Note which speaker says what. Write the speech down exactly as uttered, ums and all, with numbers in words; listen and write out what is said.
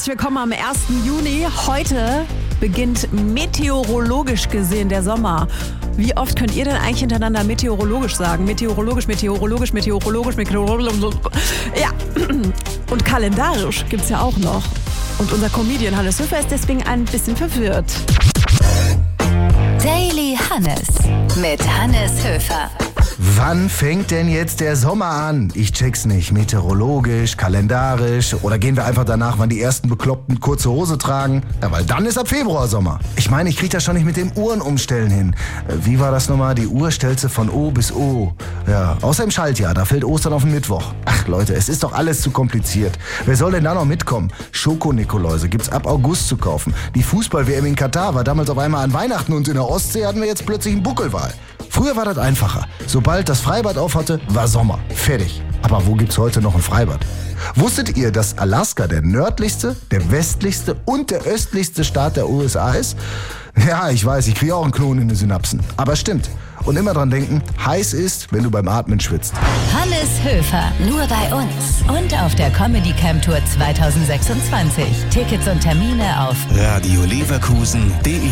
Speaker 1: herzlich willkommen am ersten Juni. Heute beginnt meteorologisch gesehen der Sommer. Wie oft könnt ihr denn eigentlich hintereinander meteorologisch sagen? Meteorologisch, meteorologisch, meteorologisch, meteorologisch. Ja, und kalendarisch gibt's ja auch noch. Und unser Comedian Hannes Höfer ist deswegen ein bisschen verwirrt.
Speaker 2: Daily Hannes mit Hannes Höfer.
Speaker 3: Wann fängt denn jetzt der Sommer an? Ich check's nicht. Meteorologisch, kalendarisch oder gehen wir einfach danach, wann die ersten Bekloppten kurze Hose tragen? Ja, weil dann ist ab Februar Sommer. Ich meine, ich krieg das schon nicht mit dem Uhrenumstellen hin. Wie war das nochmal? Die Uhr stellst du von O bis O. Ja, außer im Schaltjahr, da fällt Ostern auf den Mittwoch. Ach Leute, es ist doch alles zu kompliziert. Wer soll denn da noch mitkommen? Schoko-Nikoläuse gibt's ab August zu kaufen. Die Fußball-W M in Katar war damals auf einmal an Weihnachten und in der Ostsee hatten wir jetzt plötzlich einen Buckelwal. Früher war das einfacher. Sobald das Freibad auf hatte, war Sommer. Fertig. Aber wo gibt's heute noch ein Freibad? Wusstet ihr, dass Alaska der nördlichste, der westlichste und der östlichste Staat der U S A ist? Ja, ich weiß, ich kriege auch einen Knoten in den Synapsen. Aber stimmt. Und immer dran denken, heiß ist, wenn du beim Atmen schwitzt.
Speaker 2: Hannes Höfer, nur bei uns. Und auf der Comedy Camp Tour zwanzig sechsundzwanzig. Tickets und Termine auf
Speaker 4: radio leverkusen punkt de